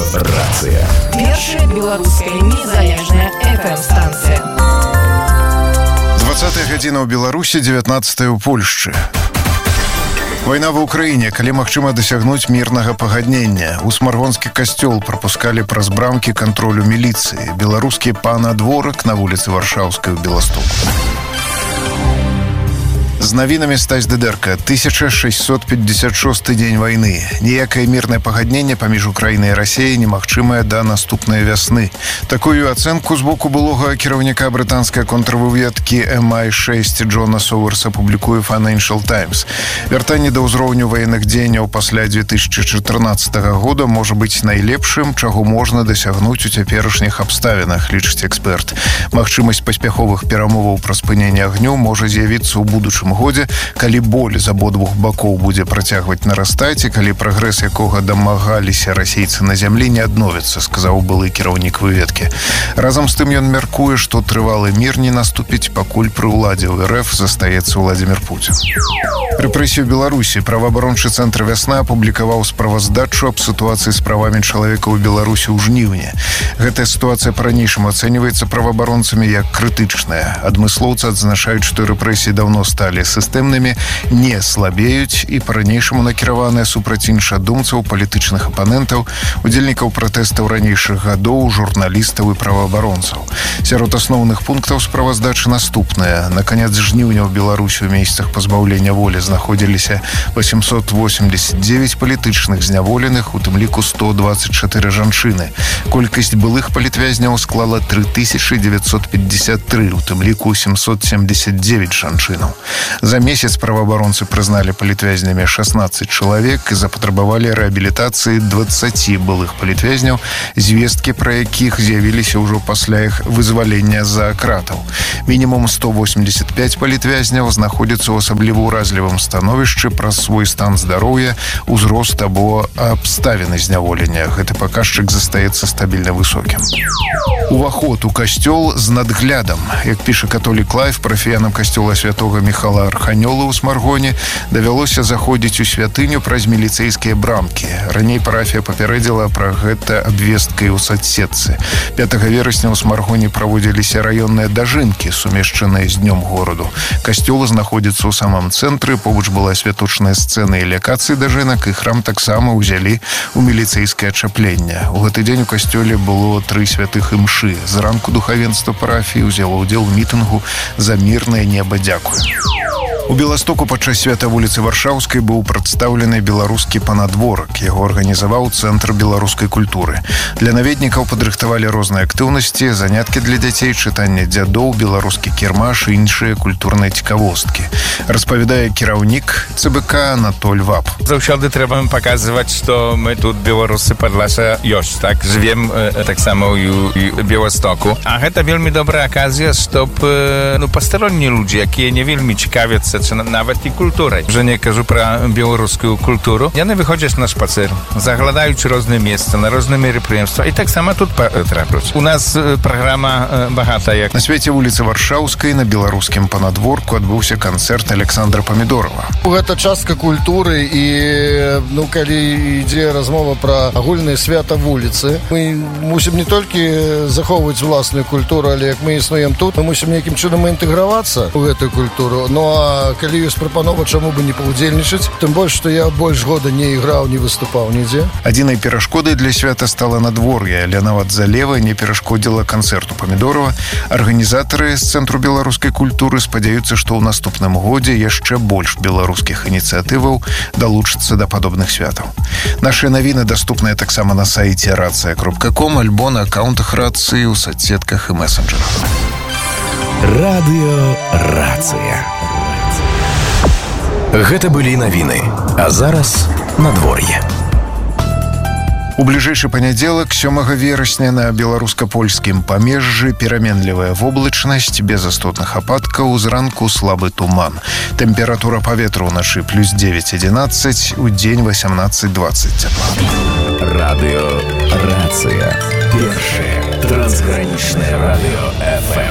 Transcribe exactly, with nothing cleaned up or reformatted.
Радыё-рацыя. Першая беларуская незалежная эф эм-станцыя. двадцатая гадзіна ў Беларусі, дзевятнаццатая ў Польшчы. Вайна ва ўкраіне, калі магчыма дасягнуць мірнага пагаднення. У Смаргонскі касцёл прапускалі праз брамкі кантролю міліцыі. Беларускі панадворак на вуліцы Варшаўскай у Беластоку. З навінамі Стась Дыдэрка. тысяча шэсцьсот пятьдесят шосты дзень вайны. Ніякае мірнае пагадненне паміж Украінай і Расіяй немагчымае да наступнай вясны. Такую ацэнку з боку былога кіраўніка брытанскай контрвыведкі эм ай шэсць Джона Соуэрса публікуе Financial Times. Вяртанне да ўзроўню ваенных дзеянняў пасля две тысячи чатырнаццатага года можа быць найлепшым, чаго можна дасягнуць у цяперашніх абставінах, лічыць эксперт. Магчымасць паспяховых перамоваў пра спыненне агню можа з'явіцца ў будучым годзе, калі боль з абодвух бакоў будзе працягваць нарастаць і калі прагрэс, якога дамагаліся расейцы на зямлі, не адновіцца, сказаў былы кіраўнік выведкі. Разам з тым ён мяркуе, што трывалы мір не наступіць, пакуль пры ўладзе ў эр эф застаецца Владзімір Пуцін. Рэпрэсію Беларусі. Праваабарончы цэнтр «Вясна» апублікаваў справаздачу аб сітуацыі з правамі чалавека ў Беларусі ў жніўні. Гэтая сітуацыя па-ранейшаму ацэньваецца праваабаронцамі як крытычная. Адмыслоўцы адзначаюць, што рэпрэсіі даўно сталі сістэмнымі, не слабеюць і па-ранейшаму накіраваныя супраць іншадумцаў, палітычных апанентаў, удзельнікаў пратэстаў ранейшых гадоў, журналістаў і праваабаронцаў. Сярод асноўных пунктаў справаздачы наступныя. На канец жніўня ў Беларусі ў месцах пазбаўлення волі знаходзіліся восемьсот восемьдесят девять палітычных зняволеных, у тым ліку сто двадцать чатыры жанчыны. Колькасць былых палітвязняў склала три тысячи девятьсот пятьдесят три, у тым ліку семьсот семьдесят девять жанчынаў. За месяц праваабаронцы прызналі палітвязнямі шестнадцать чалавек і запатрабавалі рэабілітацыі двадцати былых палітвязняў, звесткі пра якіх з'явіліся ўжо пасля іх вызвалення з-за кратаў. Мінімум сто восемьдесят пять палітвязняў знаходзяцца ў асабліва ўразлівым становішчы праз свой стан здароўя, узрост або абставіны зняволення. Гэты паказчык застаецца стабільна высокім. Уваход у касцёл з надглядам. Як піша католік Лайф, парафіянам касцёла святога Михала Арханёла ў Смаргоне давялося заходзіць у святыню праз міліцэйскія брамкі. Раней парафія папярэдзіла пра гэта абвесткай у соцсетцы. пятага верасня ў Смаргоне праводзіліся раённыя дажынкі, сумешчаныя з днём гораду. Касцёл знаходзіцца ў самым цэнтры, побач была святочная сцэна і лекацыі дажынак, і храм таксама ўзялі ў міліцэйскае ачапленне. У гэты дзень у касцёле было тры святых імшы. Зранку духавенства парафіі ўзяло ўдзел у мітынгу «За мірнае неба дзякуй». У Беластоку падчас свята вуліцы Варшаўскай быў прадстаўлены беларускі панадворак. Яго арганізаваў Цэнтр беларускай культуры. Для наведнікаў падрыхтавалі розныя актыўнасці, заняткі для дзяцей, чытанне дзядоў, беларускі кірмаш і іншыя культурныя цікавосткі. Распавядае кіраўнік цэ бэ ка Анатоль Вап. Заўсёды трэба паказваць, што мы тут беларусы Падласа ёсць, так? Жывем э, таксама ў Беластоку. А гэта вельмі добрая аказія, чтоб э, ну, пастароннія людзі, якія не вельмі цікавяцца czy nawet i kulturę, że nie кажу про білоруську культуру. Яны выходзяць на шпацыр, заглядаюць розныя месцы, на розныя мерапрыемствы, і таксама тут трапляць. У нас праграма багатая. На свеце вуліцы Варшаўскай на беларускім панадворку адбыўся канцэрт Александра Памідорова. Гэта частка культуры, і ну, калі ідзе размова пра агульнае свята вуліцы, мы мусім не толькі захоўваць уласную культуру, але як мы існуем тут, мы мусім нейкім чынам інтэгравацца ў гэтую культуру. Ну а калі ёсць прапанова, чаму бы не паўдзельнічаць, тым больш, што я больш года не іграў, не выступаў нідзе. Адзінай перашкодай для свята стала надвор'е, але нават залева не перашкодзіла канцэрту Памідорова. Арганізатары з Цэнтру беларускай культуры спадзяюцца, што ў наступным годзе яшчэ больш беларускіх ініцыятываў далучацца да падобных святаў. Нашыя навіны даступныя таксама на сайце рацыя кропка ком альбо на акаунтах рацыі ў соцсетках і месенджерах. Радыё-рацыя. Гэта былі навіны, а зараз надвор'е. У бліжэйшы панядзелак, сёмага верасня, на беларуска-польскім памежжы пераменлівая воблачнасць, без істотных ападкаў, зранку слабы туман. Тэмпература паветра ўначы плюс девять одиннадцать, у дзень восемнадцать двадцать цяпла. Радыё-рацыя. Першае трансгранічнае радыё эф эм.